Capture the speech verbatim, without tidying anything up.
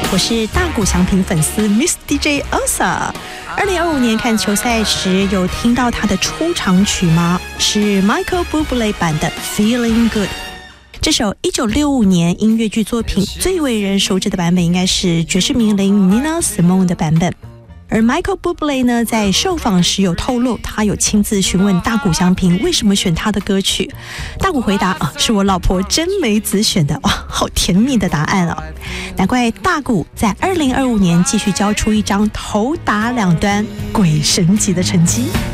我是大谷翔平粉丝 Miss D J Elsa。二零二五年看球赛时，有听到他的出场曲吗？是 Michael Bublé 版的 Feeling Good。这首一九六五年音乐剧作品最为人熟知的版本，应该是爵士名伶 Nina Simone 的版本。而 Michael Bublé 呢，在受访时有透露，他有亲自询问大谷翔平为什么选他的歌曲。大谷回答啊，是我老婆真美子选的。哇，好甜蜜的答案哦！难怪大谷在二零二五年继续交出一张头打两端鬼神级的成绩。